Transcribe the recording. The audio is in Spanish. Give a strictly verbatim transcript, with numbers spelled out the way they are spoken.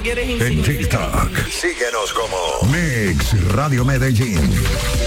quieres en TikTok. Síguenos como Mix Radio Medellín.